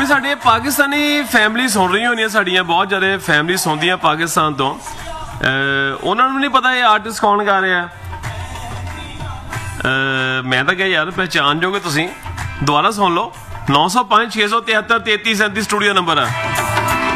ਕੋਈ ਸਾਡੇ ਪਾਕਿਸਤਾਨੀ ਫੈਮਿਲੀ ਸੁਣ ਰਹੀਆਂ ਹੋਣੀਆਂ, ਸਾਡੀਆਂ ਬਹੁਤ ਜ਼ਿਆਦਾ ਫੈਮਿਲੀ ਸੁਣਦੀਆਂ ਪਾਕਿਸਤਾਨ ਤੋਂ। ਉਹਨਾਂ ਨੂੰ ਨਹੀਂ ਪਤਾ ਇਹ ਆਰਟਿਸਟ ਕੌਣ ਗਾ ਰਿਹਾ। ਮੈਂ ਤਾਂ ਕਿਹਾ ਯਾਰ ਪਹਿਚਾਣ ਜਾਓਗੇ ਤੁਸੀਂ, ਦੁਬਾਰਾ ਸੁਣ ਲਓ। 905 673 3337 ਸਟੂਡੀਓ ਨੰਬਰ ਆ।